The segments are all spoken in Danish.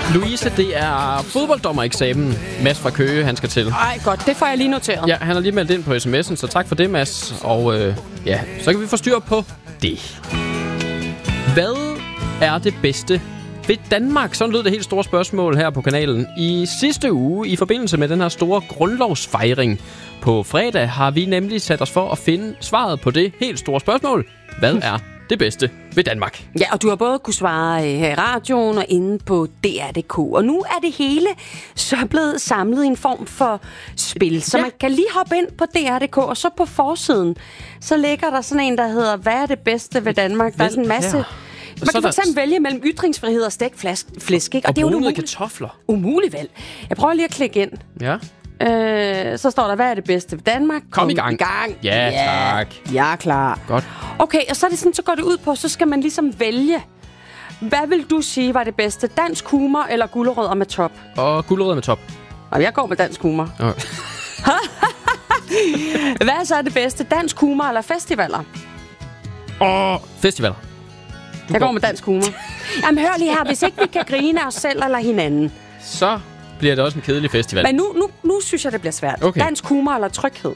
Louise, det er fodbolddommereksamen. Mads fra Køge, han skal til. Ej, godt. Det får jeg lige noteret. Ja, han har lige meldt ind på sms'en, så tak for det, Mads. Og ja, så kan vi få styr på det. Hvad er det bedste ved Danmark? Sådan lød det helt store spørgsmål her på kanalen. I sidste uge, i forbindelse med den her store grundlovsfejring på fredag, har vi nemlig sat os for at finde svaret på det helt store spørgsmål. Hvad er det bedste ved Danmark? Ja, og du har både kunne svare her i radioen og inde på DR.dk. Og nu er det hele så blevet samlet i en form for spil. Så man kan lige hoppe ind på DR.dk, og så på forsiden, så ligger der sådan en, der hedder, hvad er det bedste ved Danmark? Der er sådan en masse... Man kan for eksempel vælge mellem ytringsfrihed og stegt flæsk, ikke? Og brunede kartofler. Umuligt valg. Jeg prøver lige at klikke ind. Ja. Så står der, hvad er det bedste ved Danmark? Kom i gang. Ja, tak. Jeg er klar. Godt. Okay, og så er det sådan, så går det ud på, så skal man ligesom vælge. Hvad vil du sige var det bedste? Dansk humor eller gulerødder med top? Og gulerødder med top. Og jeg går med dansk humor. Okay. Hvad så er det bedste? Dansk humor eller festivaler? Festivaler. Jeg går med dansk humor. Jamen hør lige her, hvis ikke vi kan grine af os selv eller hinanden, så bliver det også en kedelig festival. Men nu synes jeg, det bliver svært. Okay. Dansk humor eller tryghed?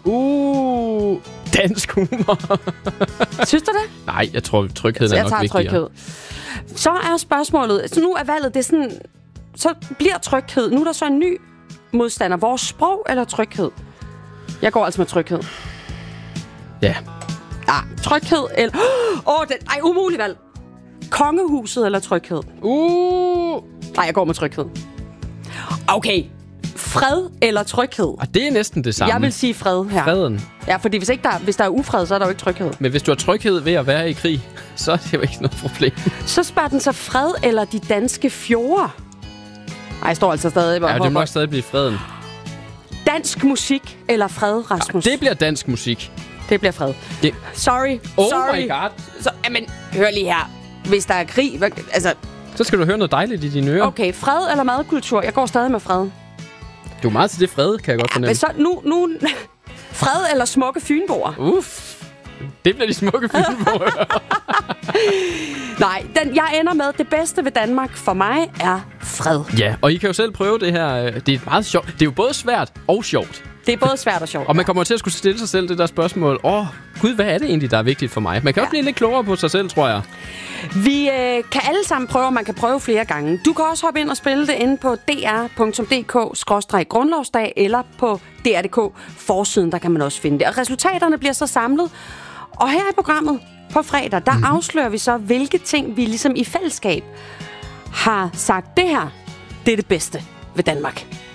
Dansk humor. Synes du det? Nej, jeg tror, trygheden er nok vigtigere. Tryghed. Så er spørgsmålet, så nu er valget, det er sådan, så bliver tryghed. Nu er der så en ny modstander. Vores sprog eller tryghed? Jeg går altså med tryghed. Ja. Tryghed eller... umulig valg. Kongehuset eller tryghed? Nej, jeg går med tryghed. Okay. Fred eller tryghed? Det er næsten det samme. Jeg vil sige fred her. Freden. Ja, fordi hvis der er ufred, så er der jo ikke tryghed. Men hvis du har tryghed ved at være i krig, så er det jo ikke noget problem. Så spørger den så fred eller de danske fjorde? Nej, jeg står altså stadig... Ja, det må nok stadig blive freden. Dansk musik eller fred, Rasmus? Det bliver dansk musik. Det bliver fred. Sorry. My god. Men hør lige her. Hvis der er krig... Altså... Så skal du høre noget dejligt i dine ører. Okay, fred eller madkultur? Jeg går stadig med fred. Du er meget til det fred, kan jeg godt fornemme. Men så nu... Fred eller smukke fynboer? Det bliver de smukke fynboer. Nej, jeg ender med, det bedste ved Danmark for mig er fred. Ja, og I kan jo selv prøve det her. Det er meget sjovt. Det er jo både svært og sjovt. Det er både svært og sjovt. Og man kommer til at skulle stille sig selv det der spørgsmål. Gud, hvad er det egentlig, der er vigtigt for mig? Man kan også blive lidt klogere på sig selv, tror jeg. Vi kan alle sammen prøve, man kan prøve flere gange. Du kan også hoppe ind og spille det inde på dr.dk/grundlovsdag eller på dr.dk forsiden, der kan man også finde det. Og resultaterne bliver så samlet. Og her i programmet på fredag, der afslører vi så, hvilke ting vi ligesom i fællesskab har sagt, det her, det er det bedste ved Danmark.